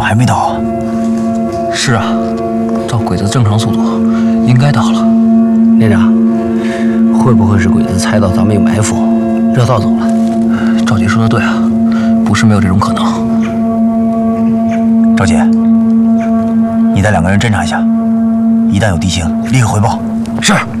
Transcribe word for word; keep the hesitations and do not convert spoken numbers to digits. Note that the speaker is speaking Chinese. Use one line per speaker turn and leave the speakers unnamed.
还没到啊？
是啊，照鬼子正常速度，应该到了。
连长，会不会是鬼子猜到咱们有埋伏，绕道走了？
赵姐说的对啊，不是没有这种可能。
赵姐，你带两个人侦查一下，一旦有敌情，立刻回报。
是。